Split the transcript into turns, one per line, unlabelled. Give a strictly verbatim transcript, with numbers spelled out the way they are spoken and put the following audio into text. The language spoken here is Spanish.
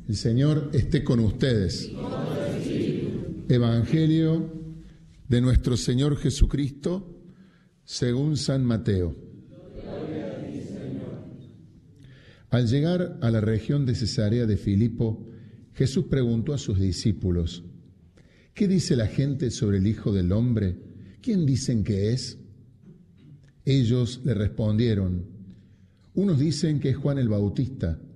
El Señor esté con ustedes. Evangelio de nuestro Señor Jesucristo según San Mateo. Al llegar a la región de Cesarea de Filipo, Jesús preguntó a sus discípulos: ¿qué dice la gente sobre el Hijo del Hombre? ¿Quién dicen que es? Ellos le respondieron: unos dicen que es Juan el Bautista,